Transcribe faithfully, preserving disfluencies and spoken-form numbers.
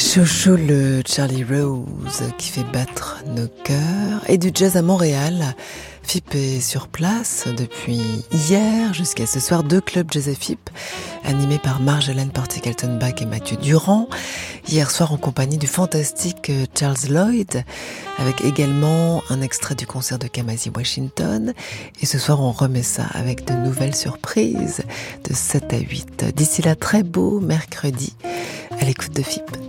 Chouchou, le Charlie Rose qui fait battre nos cœurs. Et du jazz à Montréal. F I P est sur place depuis hier jusqu'à ce soir. Deux clubs jazz F I P animés par Marjolaine Portier-Kaltenbach et Mathieu Durand. Hier soir en compagnie du fantastique Charles Lloyd, avec également un extrait du concert de Kamasi Washington. Et ce soir on remet ça avec de nouvelles surprises de sept à huit. D'ici là, très beau mercredi à l'écoute de F I P.